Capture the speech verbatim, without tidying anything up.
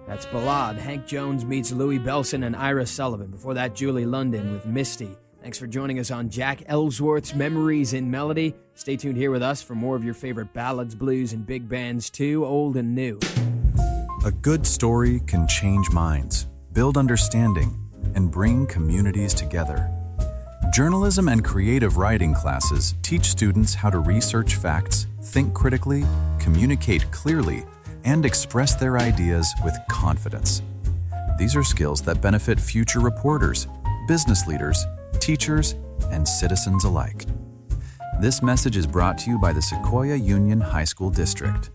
That's Ballade. Hank Jones meets Louis Belson and Ira Sullivan. Before that, Julie London with Misty. Thanks for joining us on Jack Ellsworth's Memories in Melody. Stay tuned here with us for more of your favorite ballads, blues, and big bands too, old and new. A good story can change minds, build understanding, and bring communities together. Journalism and creative writing classes teach students how to research facts, think critically, communicate clearly, and express their ideas with confidence. These are skills that benefit future reporters, business leaders, teachers, and citizens alike. This message is brought to you by the Sequoia Union High School District.